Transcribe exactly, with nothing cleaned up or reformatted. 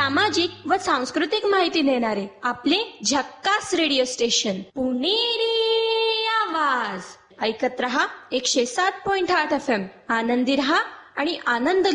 सामाजिक व सांस्कृतिक माहिती देणारे आपले झक्कास रेडिओ स्टेशन पुणेरी आवाज. ऐकत रहा एकशे सात पॉइंट आठ एफ एम. आनंदी रहा आणि आनंद